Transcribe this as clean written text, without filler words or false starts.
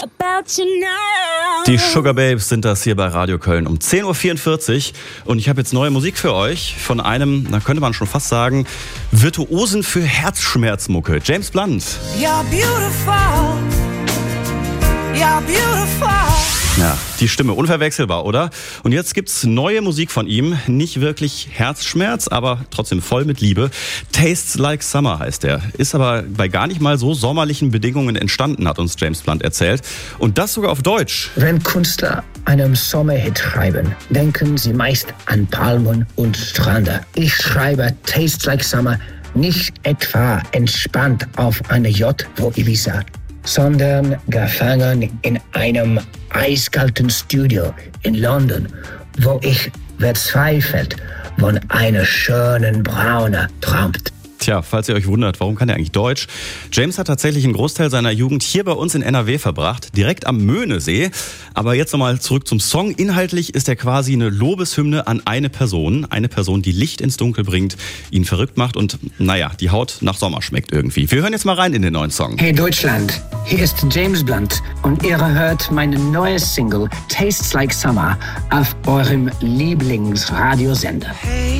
about you now. Die Sugar Babes sind das hier bei Radio Köln um 10.44 Uhr. Und ich habe jetzt neue Musik für euch von einem, da könnte man schon fast sagen, Virtuosen für Herzschmerzmucke, James Blunt. You're beautiful. You're beautiful. Ja, die Stimme unverwechselbar, oder? Und jetzt gibt's neue Musik von ihm. Nicht wirklich Herzschmerz, aber trotzdem voll mit Liebe. Tastes Like Summer heißt er. Ist aber bei gar nicht mal so sommerlichen Bedingungen entstanden, hat uns James Blunt erzählt. Und das sogar auf Deutsch. Wenn Künstler einen Sommerhit schreiben, denken sie meist an Palmen und Strände. Ich schreibe Tastes Like Summer nicht etwa entspannt auf einer Yacht vor Ibiza, sondern gefangen in einem eiskalten Studio in London, wo ich verzweifelt von einer schönen Braune träumt. Tja, falls ihr euch wundert, warum kann er eigentlich Deutsch? James hat tatsächlich einen Großteil seiner Jugend hier bei uns in NRW verbracht, direkt am Möhnesee. Aber jetzt nochmal zurück zum Song. Inhaltlich ist er quasi eine Lobeshymne an eine Person, die Licht ins Dunkel bringt, ihn verrückt macht und, naja, die Haut nach Sommer schmeckt irgendwie. Wir hören jetzt mal rein in den neuen Song. Hey Deutschland, hier ist James Blunt und ihr hört meine neue Single Tastes Like Summer auf eurem Lieblingsradiosender. Hey.